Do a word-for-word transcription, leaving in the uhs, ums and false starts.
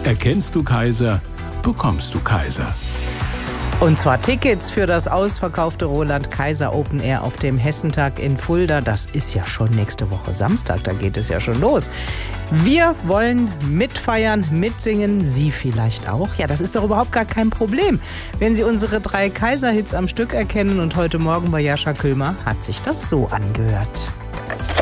Erkennst du Kaiser, bekommst du Kaiser. Und zwar Tickets für das ausverkaufte Roland Kaiser Open Air auf dem Hessentag in Fulda. Das ist ja schon nächste Woche Samstag, da geht es ja schon los. Wir wollen mitfeiern, mitsingen, Sie vielleicht auch. Ja, das ist doch überhaupt gar kein Problem. Wenn Sie unsere drei Kaiser-Hits am Stück erkennen und heute Morgen bei Jascha Kühlmer hat sich das so angehört.